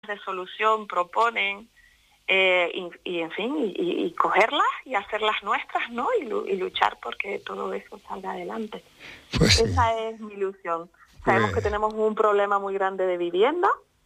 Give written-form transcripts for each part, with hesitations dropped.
de solución proponen, en fin, y cogerlas y hacerlas nuestras, ¿no? Y luchar porque todo eso salga adelante. Pues sí. Esa es mi ilusión. Sabemos que tenemos un problema muy grande de vivienda,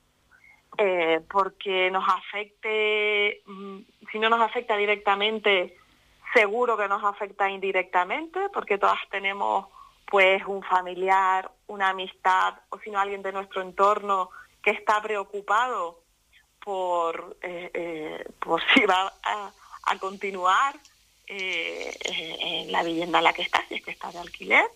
porque nos afecte, si no nos afecta directamente, seguro que nos afecta indirectamente, porque todas tenemos pues un familiar, una amistad, o si no alguien de nuestro entorno que está preocupado por si va a continuar en la vivienda en la que está, si es que está de alquiler.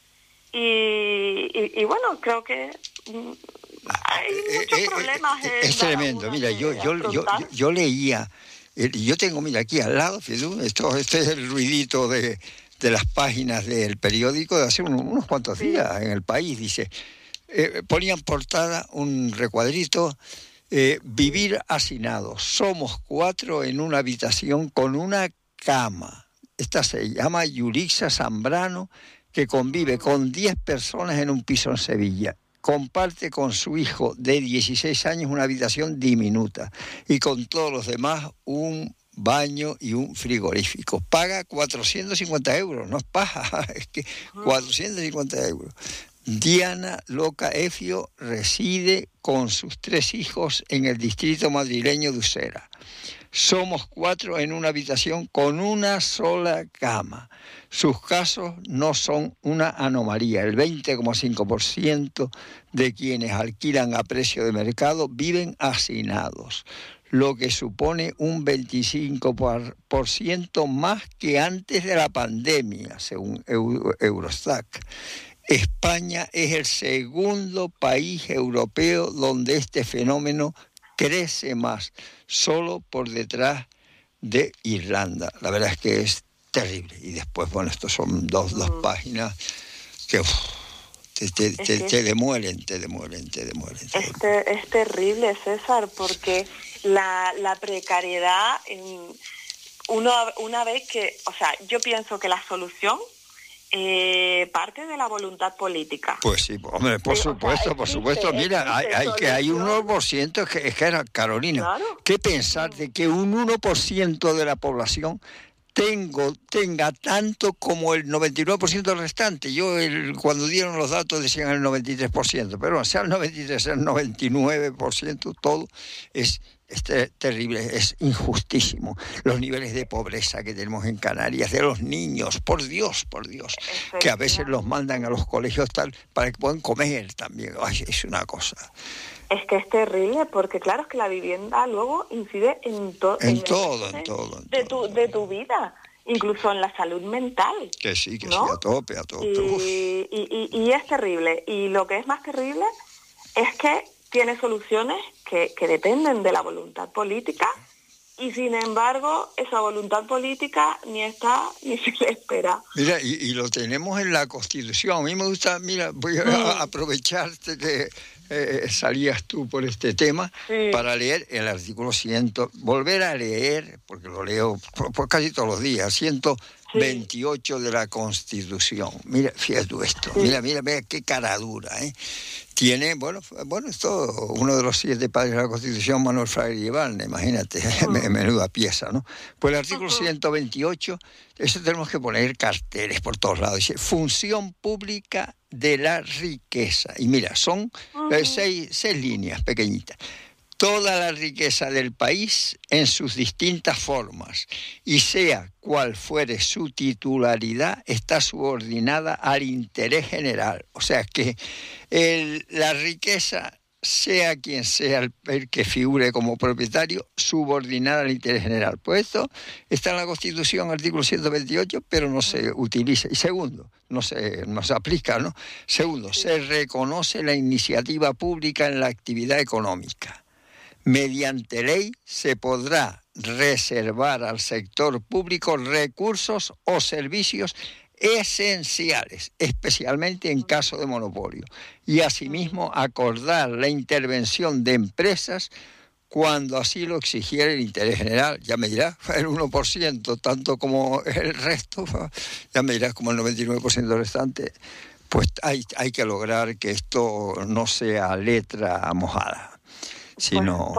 Y bueno, creo que hay muchos problemas. Es tremendo. Mira, yo leía, yo tengo, mira, aquí al lado, este es el ruidito de las páginas del periódico de hace unos cuantos días en El País, dice, ponían portada un recuadrito, vivir hacinados, somos 4 en una habitación con una cama. Esta se llama Yurixa Zambrano, que convive con 10 personas en un piso en Sevilla. Comparte con su hijo de 16 años una habitación diminuta y con todos los demás un baño y un frigorífico. Paga 450 euros, no es paja, es que 450 euros. Diana Loca Efio reside con sus 3 hijos en el distrito madrileño de Usera. Somos 4 en una habitación con una sola cama. Sus casos no son una anomalía. El 20,5% de quienes alquilan a precio de mercado viven hacinados, lo que supone un 25% más que antes de la pandemia, según Eurostat. España es el segundo país europeo donde este fenómeno crece más, solo por detrás de Irlanda. La verdad es que es terrible. Y después, bueno, estos son dos páginas que te demuelen. Es terrible, César, porque la precariedad, una vez que, o sea, yo pienso que la solución parte de la voluntad política. Pues sí, hombre, por supuesto. Mira, hay un 1% que era, Carolina, claro. ¿Qué pensar de que un 1% de la población tenga tanto como el 99% restante? Cuando dieron los datos decían el 93%, pero no, sea el 93, sea el 99%, todo es terrible, es injustísimo. Los niveles de pobreza que tenemos en Canarias, de los niños, por Dios, que a veces los mandan a los colegios tal para que puedan comer también. Ay, es una cosa. Es que es terrible, porque claro, es que la vivienda luego incide en todo. De tu vida, incluso en la salud mental. Que sí, ¿no? Sí, a tope. Y es terrible. Y lo que es más terrible es que tiene soluciones que dependen de la voluntad política, y sin embargo esa voluntad política ni está ni se le espera. Mira, y lo tenemos en la Constitución. A mí me gusta, mira, voy a aprovecharte que salías tú por este tema, para leer el artículo 100, volver a leer, porque lo leo por casi todos los días, 128 de la Constitución. Mira, fíjate tú esto, mira qué cara dura, ¿eh? Tiene, bueno, esto, uno de los 7 padres de la Constitución, Manuel Fraile Lleval, imagínate, menuda pieza, ¿no? Pues el artículo 128, eso tenemos que poner carteles por todos lados, dice, función pública de la riqueza. Y mira, son 6 líneas pequeñitas. Toda la riqueza del país en sus distintas formas, y sea cual fuere su titularidad, está subordinada al interés general. O sea que la riqueza, sea quien sea el que figure como propietario, subordinada al interés general. Pues esto está en la Constitución, artículo 128, pero no se utiliza. Y segundo, no se aplica, ¿no? Segundo, se reconoce la iniciativa pública en la actividad económica. Mediante ley se podrá reservar al sector público recursos o servicios esenciales, especialmente en caso de monopolio, y asimismo acordar la intervención de empresas cuando así lo exigiera el interés general. Ya me dirás, el 1%, tanto como el resto, ya me dirás como el 99% restante, pues hay que lograr que esto no sea letra mojada. Si no...